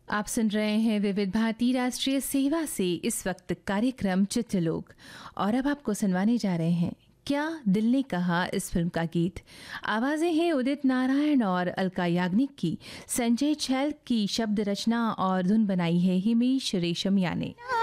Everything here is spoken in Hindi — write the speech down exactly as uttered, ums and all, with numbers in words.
आप सुन रहे हैं विविध भारती राष्ट्रीय सेवा से इस वक्त कार्यक्रम चित्रलोक। और अब आपको सुनवाने जा रहे हैं क्या दिल ने कहा इस फिल्म का गीत। आवाज़ें हैं उदित नारायण और अलका याग्निक की। संजय छैल की शब्द रचना और धुन बनाई है हिमेश रेशमिया ने।